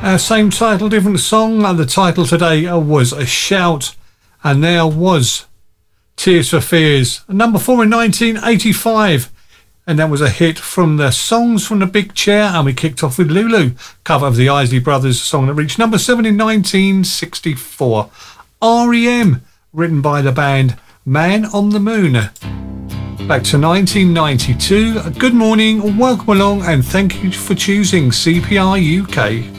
Same title, different song. The title today was A Shout, and there was Tears for Fears, number 4 in 1985, and that was a hit from the Songs from the Big Chair. And we kicked off with Lulu, cover of the Isley Brothers song that reached number 7 in 1964. R.E.M., written by the band Man on the Moon. Back to 1992. Good morning, welcome along, and thank you for choosing CPR UK.